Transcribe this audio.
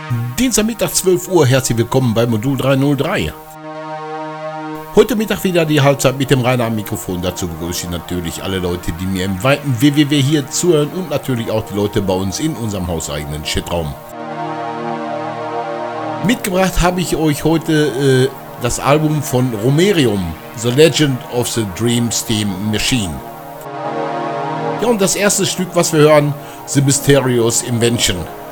Dienstagmittag 12 Uhr, herzlich willkommen bei Modul 303. Heute Mittag wieder die Halbzeit mit dem Rainer am Mikrofon. Dazu begrüße ich natürlich alle Leute, die mir im weiten WWW hier zuhören und natürlich auch die Leute bei uns in unserem hauseigenen Chatraum. Mitgebracht habe ich euch heute das Album von Romerium, The Legend of the Dream Steam Machine. Ja, und das erste Stück, was wir hören, The Mysterious Invention.